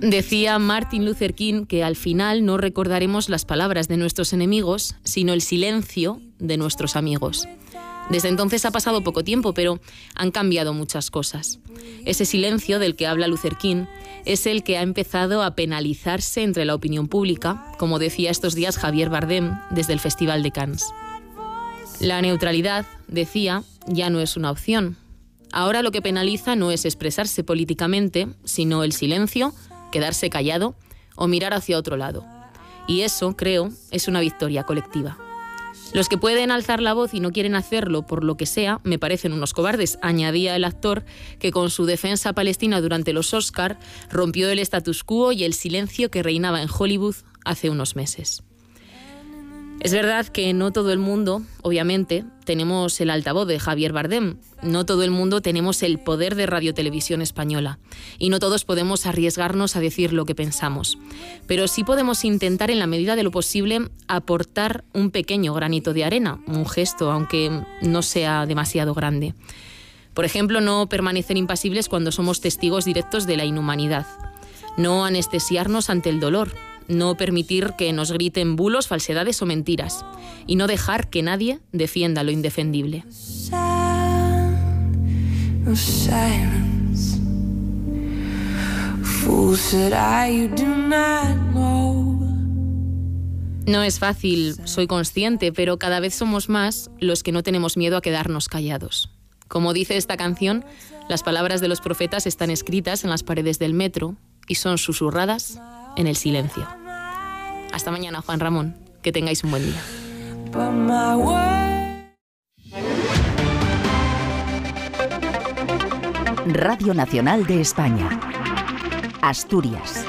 Decía Martin Luther King que al final no recordaremos las palabras de nuestros enemigos, sino el silencio de nuestros amigos. Desde entonces ha pasado poco tiempo, pero han cambiado muchas cosas. Ese silencio del que habla Luther King es el que ha empezado a penalizarse entre la opinión pública, como decía estos días Javier Bardem desde el Festival de Cannes. La neutralidad, decía, ya no es una opción. Ahora lo que penaliza no es expresarse políticamente, sino el silencio, quedarse callado o mirar hacia otro lado. Y eso, creo, es una victoria colectiva. Los que pueden alzar la voz y no quieren hacerlo por lo que sea, me parecen unos cobardes, añadía el actor que con su defensa palestina durante los Oscar rompió el status quo y el silencio que reinaba en Hollywood hace unos meses. Es verdad que no todo el mundo, obviamente, tenemos el altavoz de Javier Bardem, no todo el mundo tenemos el poder de Radio Televisión Española y no todos podemos arriesgarnos a decir lo que pensamos. Pero sí podemos intentar, en la medida de lo posible, aportar un pequeño granito de arena, un gesto, aunque no sea demasiado grande. Por ejemplo, no permanecer impasibles cuando somos testigos directos de la inhumanidad, no anestesiarnos ante el dolor, no permitir que nos griten bulos, falsedades o mentiras y no dejar que nadie defienda lo indefendible. No es fácil, soy consciente, pero cada vez somos más los que no tenemos miedo a quedarnos callados. Como dice esta canción, las palabras de los profetas están escritas en las paredes del metro y son susurradas en el silencio. Hasta mañana, Juan Ramón. Que tengáis un buen día. Radio Nacional de España. Asturias.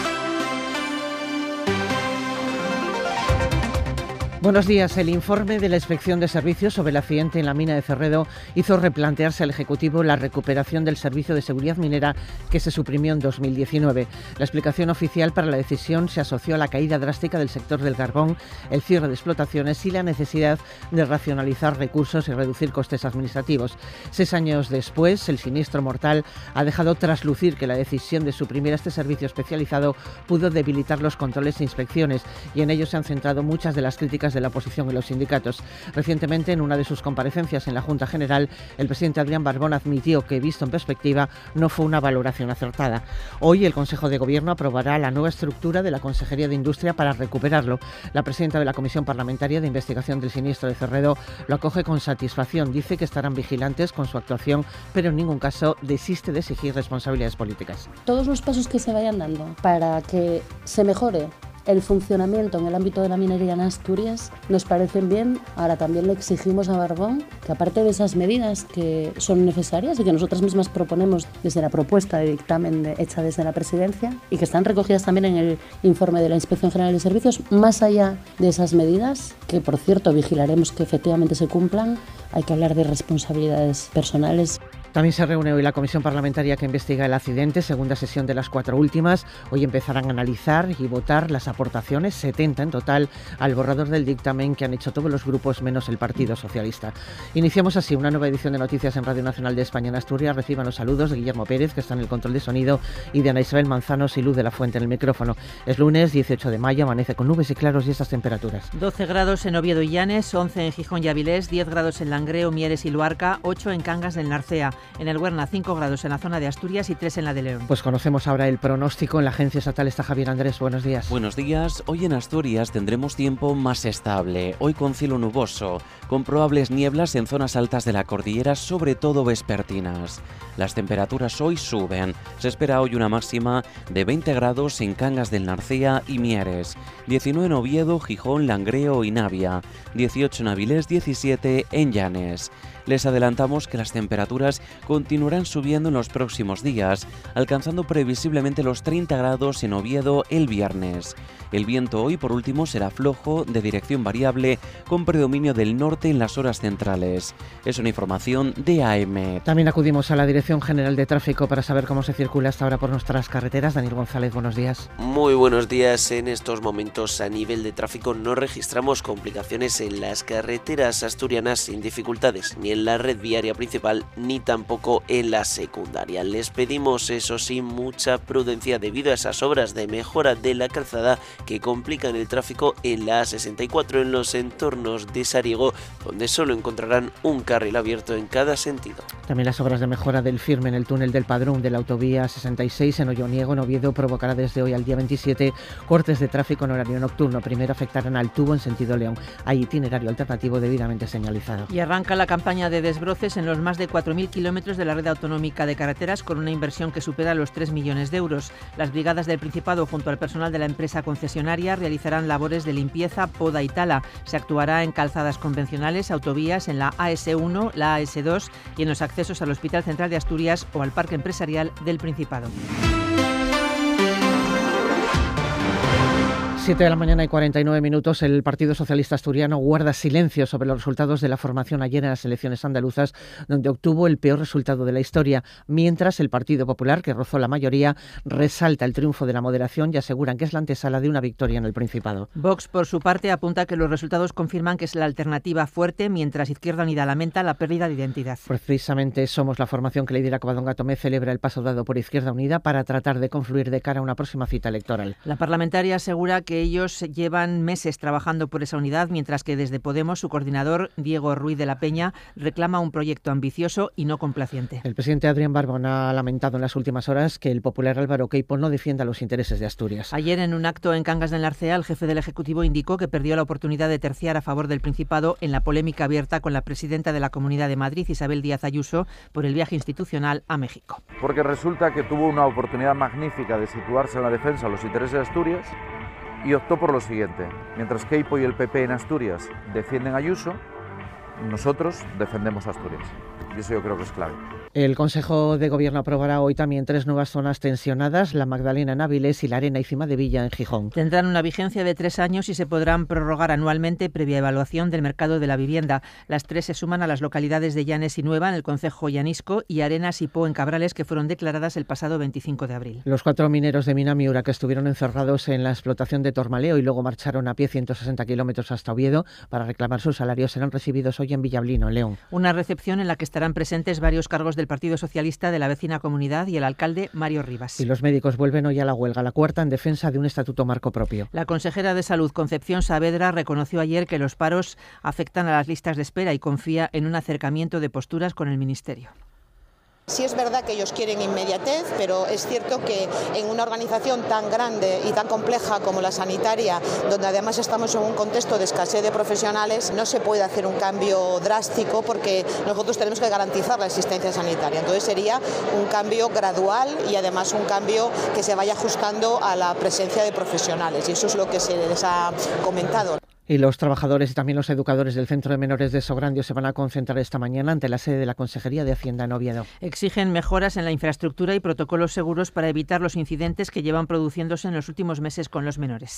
Buenos días. El informe de la Inspección de Servicios sobre el accidente en la mina de Cerredo hizo replantearse al Ejecutivo la recuperación del servicio de seguridad minera que se suprimió en 2019. La explicación oficial para la decisión se asoció a la caída drástica del sector del carbón, el cierre de explotaciones y la necesidad de racionalizar recursos y reducir costes administrativos. 6 años después, el siniestro mortal ha dejado traslucir que la decisión de suprimir este servicio especializado pudo debilitar los controles e inspecciones, y en ello se han centrado muchas de las críticas de la oposición y los sindicatos. Recientemente, en una de sus comparecencias en la Junta General, el presidente Adrián Barbón admitió que, visto en perspectiva, no fue una valoración acertada. Hoy el Consejo de Gobierno aprobará la nueva estructura de la Consejería de Industria para recuperarlo. La presidenta de la Comisión Parlamentaria de Investigación del Siniestro de Cerredo lo acoge con satisfacción. Dice que estarán vigilantes con su actuación, pero en ningún caso desiste de exigir responsabilidades políticas. Todos los pasos que se vayan dando para que se mejore el funcionamiento en el ámbito de la minería en Asturias nos parecen bien. Ahora también le exigimos a Barbón que, aparte de esas medidas que son necesarias y que nosotras mismas proponemos desde la propuesta de dictamen hecha desde la Presidencia y que están recogidas también en el informe de la Inspección General de Servicios, más allá de esas medidas, que por cierto vigilaremos que efectivamente se cumplan, hay que hablar de responsabilidades personales. También se reúne hoy la Comisión Parlamentaria que investiga el accidente, segunda sesión de las 4 últimas. Hoy empezarán a analizar y votar las aportaciones, 70 en total, al borrador del dictamen que han hecho todos los grupos menos el Partido Socialista. Iniciamos así una nueva edición de Noticias en Radio Nacional de España en Asturias. Reciban los saludos de Guillermo Pérez, que está en el control de sonido, y de Ana Isabel Manzanos y Luz de la Fuente en el micrófono. Es lunes 18 de mayo, amanece con nubes y claros y estas temperaturas. 12 grados en Oviedo y Llanes, 11 en Gijón y Avilés, 10 grados en Langreo, Mieres y Luarca, 8 en Cangas del Narcea. En el Huerna, 5 grados en la zona de Asturias y 3 en la de León. Pues conocemos ahora el pronóstico. En la Agencia Estatal está Javier Andrés. Buenos días. Buenos días. Hoy en Asturias tendremos tiempo más estable. Hoy con cielo nuboso, con probables nieblas en zonas altas de la cordillera, sobre todo vespertinas. Las temperaturas hoy suben. Se espera hoy una máxima de 20 grados en Cangas del Narcea y Mieres, 19 en Oviedo, Gijón, Langreo y Navia, 18 en Avilés, 17 en Llanes. Les adelantamos que las temperaturas continuarán subiendo en los próximos días, alcanzando previsiblemente los 30 grados en Oviedo el viernes. El viento hoy, por último, será flojo, de dirección variable, con predominio del norte en las horas centrales. Es una información de AM. También acudimos a la Dirección General de Tráfico para saber cómo se circula hasta ahora por nuestras carreteras. Daniel González, buenos días. Muy buenos días. En estos momentos, a nivel de tráfico, no registramos complicaciones en las carreteras asturianas sin dificultades, ni en la red viaria principal ni tampoco en la secundaria. Les pedimos, eso sí, mucha prudencia debido a esas obras de mejora de la calzada que complican el tráfico en la A64 en los entornos de Sariego, donde solo encontrarán un carril abierto en cada sentido. También las obras de mejora del firme en el túnel del Padrón de la autovía 66 en Olloniego, en Oviedo, provocará desde hoy al día 27 cortes de tráfico en horario nocturno. Primero afectarán al tubo en sentido León. Hay itinerario alternativo debidamente señalizado. Y arranca la campaña de desbroces en los más de 4.000 kilómetros de la red autonómica de carreteras con una inversión que supera los 3 millones de euros. Las brigadas del Principado junto al personal de la empresa concesionaria realizarán labores de limpieza, poda y tala. Se actuará en calzadas convencionales, autovías, en la AS1, la AS2 y en los accesos al Hospital Central de Asturias o al Parque Empresarial del Principado. 7 de la mañana y 49 minutos. El Partido Socialista Asturiano guarda silencio sobre los resultados de la formación ayer en las elecciones andaluzas, donde obtuvo el peor resultado de la historia, mientras el Partido Popular, que rozó la mayoría, resalta el triunfo de la moderación y aseguran que es la antesala de una victoria en el Principado. Vox, por su parte, apunta que los resultados confirman que es la alternativa fuerte, mientras Izquierda Unida lamenta la pérdida de identidad. Precisamente Somos, la formación que lidera Covadonga Tomé, celebra el paso dado por Izquierda Unida para tratar de confluir de cara a una próxima cita electoral. La parlamentaria asegura que ellos llevan meses trabajando por esa unidad, mientras que desde Podemos su coordinador, Diego Ruiz de la Peña, reclama un proyecto ambicioso y no complaciente. El presidente Adrián Barbón ha lamentado en las últimas horas que el popular Álvaro Queipo no defienda los intereses de Asturias. Ayer, en un acto en Cangas del Narcea, el jefe del Ejecutivo indicó que perdió la oportunidad de terciar a favor del Principado en la polémica abierta con la presidenta de la Comunidad de Madrid, Isabel Díaz Ayuso, por el viaje institucional a México. Porque resulta que tuvo una oportunidad magnífica de situarse en la defensa de los intereses de Asturias y optó por lo siguiente: mientras Queipo y el PP en Asturias defienden a Ayuso, nosotros defendemos a Asturias. Y eso yo creo que es clave. El Consejo de Gobierno aprobará hoy también 3 nuevas zonas tensionadas, la Magdalena en Avilés y la Arena y Cimadevilla en Gijón. Tendrán una vigencia de 3 años y se podrán prorrogar anualmente previa evaluación del mercado de la vivienda. Las 3 se suman a las localidades de Llanes y Nueva en el concejo llanisco y Arenas y Po en Cabrales, que fueron declaradas el pasado 25 de abril. Los 4 mineros de Mina Miura que estuvieron encerrados en la explotación de Tormaleo y luego marcharon a pie 160 kilómetros hasta Oviedo para reclamar sus salarios serán recibidos hoy en Villablino, en León. Una recepción en la que estarán presentes varios cargos del Partido Socialista de la vecina comunidad y el alcalde Mario Rivas. Y los médicos vuelven hoy a la huelga, la cuarta, en defensa de un estatuto marco propio. La consejera de Salud, Concepción Saavedra, reconoció ayer que los paros afectan a las listas de espera y confía en un acercamiento de posturas con el Ministerio. Sí es verdad que ellos quieren inmediatez, pero es cierto que en una organización tan grande y tan compleja como la sanitaria, donde además estamos en un contexto de escasez de profesionales, no se puede hacer un cambio drástico porque nosotros tenemos que garantizar la asistencia sanitaria. Entonces sería un cambio gradual y además un cambio que se vaya ajustando a la presencia de profesionales, y eso es lo que se les ha comentado. Y los trabajadores y también los educadores del Centro de Menores de Sograndio se van a concentrar esta mañana ante la sede de la Consejería de Hacienda en Oviedo. Exigen mejoras en la infraestructura y protocolos seguros para evitar los incidentes que llevan produciéndose en los últimos meses con los menores.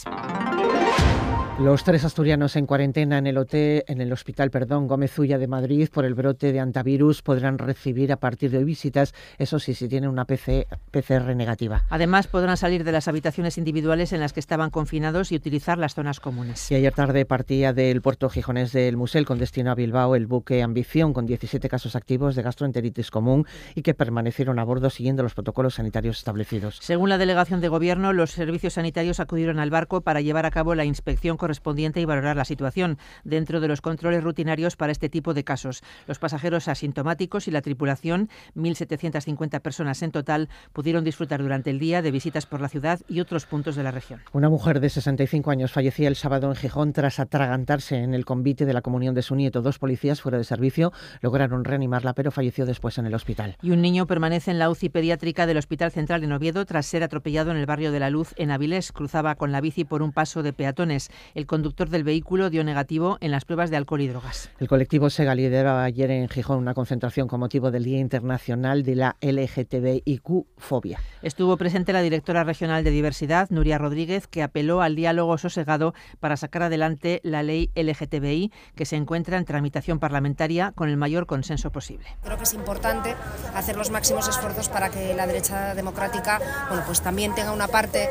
Los 3 asturianos en cuarentena en el hospital Gómez Ulla de Madrid por el brote de antivirus podrán recibir a partir de hoy visitas, eso sí, si tienen una PCR negativa. Además, podrán salir de las habitaciones individuales en las que estaban confinados y utilizar las zonas comunes. Y ayer tarde partía del puerto gijonés del Musel con destino a Bilbao el buque Ambición, con 17 casos activos de gastroenteritis común y que permanecieron a bordo siguiendo los protocolos sanitarios establecidos. Según la delegación de Gobierno, los servicios sanitarios acudieron al barco para llevar a cabo la inspección correspondiente y valorar la situación dentro de los controles rutinarios para este tipo de casos. Los pasajeros asintomáticos y la tripulación, 1.750 personas en total, pudieron disfrutar durante el día de visitas por la ciudad y otros puntos de la región. Una mujer de 65 años fallecía el sábado en Gijón tras atragantarse en el convite de la comunión de su nieto. 2 policías fuera de servicio lograron reanimarla, pero falleció después en el hospital. Y un niño permanece en la UCI pediátrica del Hospital Central en Oviedo tras ser atropellado en el barrio de La Luz, en Avilés. Cruzaba con la bici por un paso de peatones. El conductor del vehículo dio negativo en las pruebas de alcohol y drogas. El colectivo SEGA lideraba ayer en Gijón una concentración con motivo del Día Internacional de la LGTBIQ-fobia. Estuvo presente la directora regional de Diversidad, Nuria Rodríguez, que apeló al diálogo sosegado para sacar adelante la ley LGTBI, que se encuentra en tramitación parlamentaria con el mayor consenso posible. Creo que es importante hacer los máximos esfuerzos para que la derecha democrática, pues también tenga una parte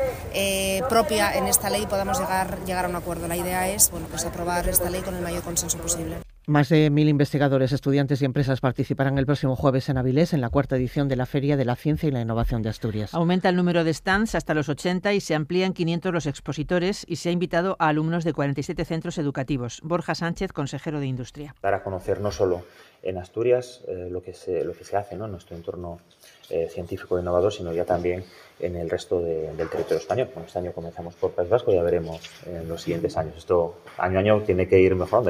propia en esta ley y podamos llegar a un acuerdo. La idea es, pues aprobar esta ley con el mayor consenso posible. Más de 1.000 investigadores, estudiantes y empresas participarán el próximo jueves en Avilés en la 4ª edición de la Feria de la Ciencia y la Innovación de Asturias. Aumenta el número de stands hasta los 80 y se amplían 500 los expositores y se ha invitado a alumnos de 47 centros educativos. Borja Sánchez, consejero de Industria. Para conocer no solo en Asturias lo que se hace, ¿no?, en nuestro entorno científico e innovador, sino ya también en el resto del territorio español. Bueno, este año comenzamos por País Vasco, ya veremos en los siguientes años. Esto año a año tiene que ir mejorando.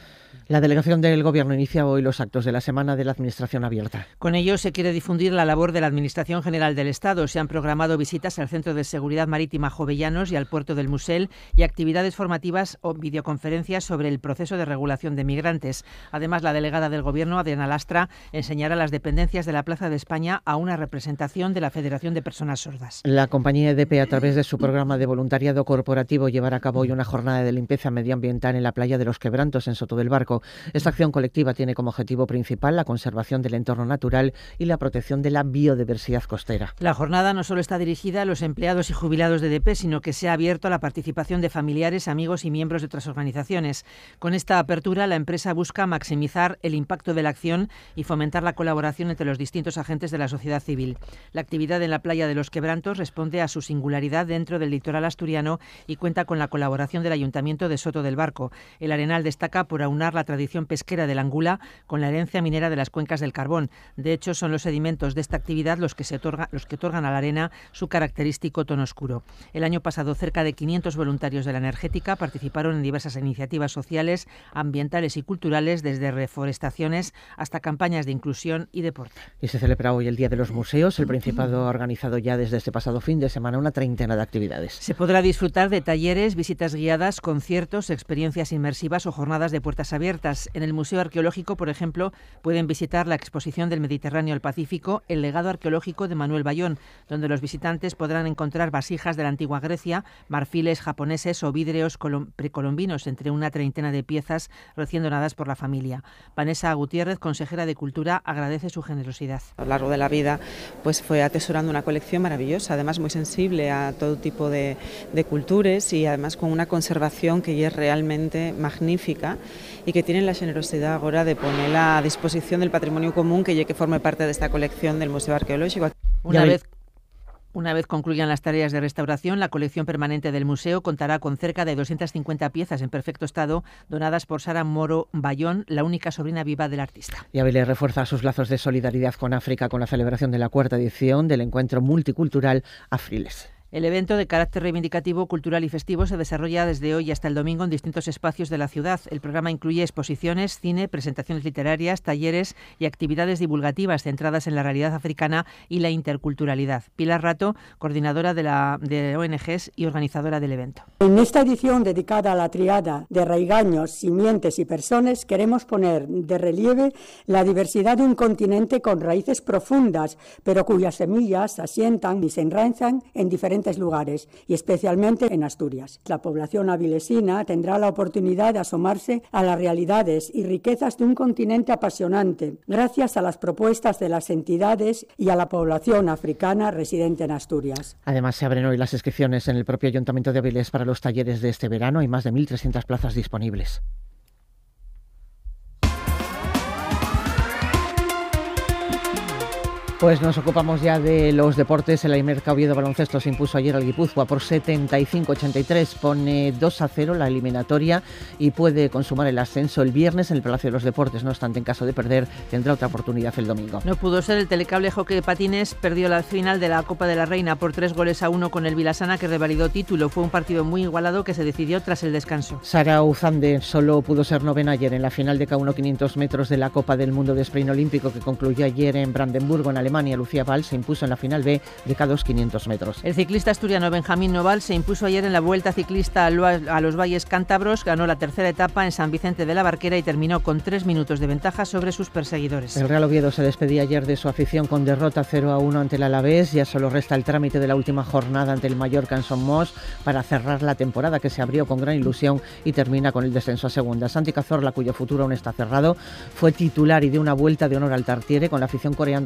La delegación del Gobierno inicia hoy los actos de la Semana de la Administración Abierta. Con ello se quiere difundir la labor de la Administración General del Estado. Se han programado visitas al Centro de Seguridad Marítima Jovellanos y al puerto del Musel y actividades formativas o videoconferencias sobre el proceso de regulación de migrantes. Además, la delegada del Gobierno, Adriana Lastra, enseñará las dependencias de la Plaza de España a una representación de la Federación de Personas Sordas. La compañía EDP, a través de su programa de voluntariado corporativo, llevará a cabo hoy una jornada de limpieza medioambiental en la playa de Los Quebrantos, en Soto del Barco. Esta acción colectiva tiene como objetivo principal la conservación del entorno natural y la protección de la biodiversidad costera. La jornada no solo está dirigida a los empleados y jubilados de EDP, sino que se ha abierto a la participación de familiares, amigos y miembros de otras organizaciones. Con esta apertura, la empresa busca maximizar el impacto de la acción y fomentar la colaboración entre los distintos agentes de la sociedad civil. La actividad en la playa de Los Quebrantos responde a su singularidad dentro del litoral asturiano y cuenta con la colaboración del Ayuntamiento de Soto del Barco. El Arenal destaca por aunar la tradición pesquera del Angula con la herencia minera de las cuencas del carbón. De hecho, son los sedimentos de esta actividad los que otorgan a la arena su característico tono oscuro. El año pasado, cerca de 500 voluntarios de la energética participaron en diversas iniciativas sociales, ambientales y culturales, desde reforestaciones hasta campañas de inclusión y deporte. Y se celebra hoy el Día de los Museos. El Principado ha organizado ya desde este pasado fin de semana una treintena de actividades. Se podrá disfrutar de talleres, visitas guiadas, conciertos, experiencias inmersivas o jornadas de puertas abiertas. En el Museo Arqueológico, por ejemplo, pueden visitar la exposición del Mediterráneo al Pacífico, el legado arqueológico de Manuel Bayón, donde los visitantes podrán encontrar vasijas de la antigua Grecia, marfiles japoneses o vidrios precolombinos, entre una treintena de piezas recién donadas por la familia. Vanessa Gutiérrez, consejera de Cultura, agradece su generosidad. A lo largo de la vida pues fue atesorando una colección maravillosa, además muy sensible a todo tipo de culturas y además con una conservación que es realmente magnífica y que tienen la generosidad ahora de ponerla a disposición del patrimonio común que forme parte de esta colección del Museo Arqueológico. Una vez concluyan las tareas de restauración, la colección permanente del museo contará con cerca de 250 piezas en perfecto estado, donadas por Sara Moro Bayón, la única sobrina viva del artista. Y Avilés refuerza sus lazos de solidaridad con África con la celebración de la 4ª edición del encuentro multicultural Afriles. El evento, de carácter reivindicativo, cultural y festivo, se desarrolla desde hoy hasta el domingo en distintos espacios de la ciudad. El programa incluye exposiciones, cine, presentaciones literarias, talleres y actividades divulgativas centradas en la realidad africana y la interculturalidad. Pilar Rato, coordinadora de ONGs y organizadora del evento. En esta edición dedicada a la triada de raigaños, simientes y personas, queremos poner de relieve la diversidad de un continente con raíces profundas, pero cuyas semillas se asientan y se enraizan en diferentes lugares, y especialmente en Asturias. La población avilesina tendrá la oportunidad de asomarse a las realidades y riquezas de un continente apasionante, gracias a las propuestas de las entidades y a la población africana residente en Asturias. Además, se abren hoy las inscripciones en el propio Ayuntamiento de Avilés para los talleres de este verano. Hay más de 1.300 plazas disponibles. Pues nos ocupamos ya de los deportes. El Aimerca Oviedo Baloncesto se impuso ayer al Guipúzcoa por 75-83. Pone 2-0 la eliminatoria y puede consumar el ascenso el viernes en el Palacio de los Deportes. No obstante, en caso de perder, tendrá otra oportunidad el domingo. No pudo ser. El Telecable Hockey de Patines perdió la final de la Copa de la Reina por 3-1 con el Vilasana, que revalidó título. Fue un partido muy igualado que se decidió tras el descanso. Sara Uzande solo pudo ser novena ayer en la final de K1 500 metros de la Copa del Mundo de Sprint Olímpico, que concluyó ayer en Brandenburgo, en Alemania. Lucía Val se impuso en la final B de K2 500 metros. El ciclista asturiano Benjamín Noval se impuso ayer en la Vuelta Ciclista a los Valles Cántabros, ganó la tercera etapa en San Vicente de la Barquera y terminó con 3 minutos de ventaja sobre sus perseguidores. El Real Oviedo se despedía ayer de su afición con derrota 0-1 ante el Alavés. Ya solo resta el trámite de la última jornada ante el Mallorca en Son Mos para cerrar la temporada, que se abrió con gran ilusión y termina con el descenso a segunda. Santi Cazorla, cuyo futuro aún está cerrado, fue titular y dio una vuelta de honor al Tartiere con la afición coreando Santi, que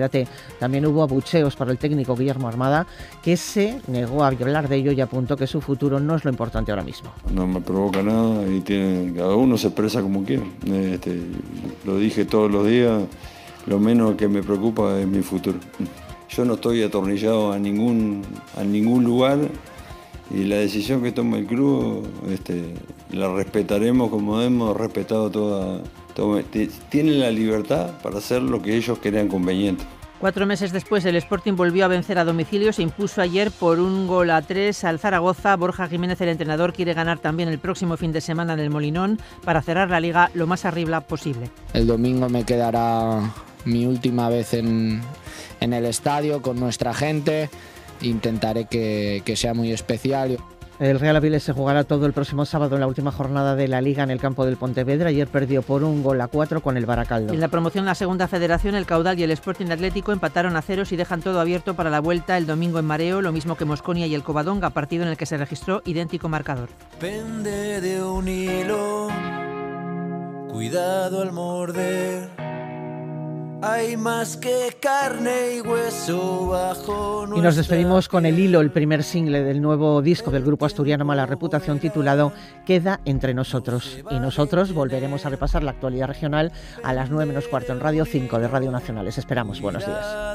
quédate. También hubo abucheos para el técnico Guillermo Armada, que se negó a hablar de ello y apuntó que su futuro no es lo importante ahora mismo. No me provoca nada y cada uno se expresa como quiere. Lo dije todos los días, lo menos que me preocupa es mi futuro. Yo no estoy atornillado a ningún lugar y la decisión que toma el club la respetaremos como hemos respetado toda. Tienen la libertad para hacer lo que ellos crean conveniente. 4 meses después, el Sporting volvió a vencer a domicilio. Se impuso ayer por 1-3 al Zaragoza. Borja Jiménez, el entrenador, quiere ganar también el próximo fin de semana en el Molinón para cerrar la Liga lo más arriba posible. El domingo me quedará mi última vez en el estadio con nuestra gente. Intentaré que sea muy especial. El Real Avilés se jugará todo el próximo sábado en la última jornada de la Liga en el campo del Pontevedra. Ayer perdió por 1-4 con el Baracaldo. En la promoción de la Segunda Federación, el Caudal y el Sporting Atlético empataron a 0 y dejan todo abierto para la vuelta el domingo en Mareo, lo mismo que Mosconia y el Covadonga, partido en el que se registró idéntico marcador. Pende de un hilo, cuidado al morder. Hay más que carne y hueso bajo. Y nos despedimos con El Hilo, el primer single del nuevo disco del grupo asturiano Mala Reputación, titulado Queda entre nosotros. Y nosotros volveremos a repasar la actualidad regional a las 9 menos cuarto en Radio 5 de Radio Nacional. Les esperamos. Buenos días.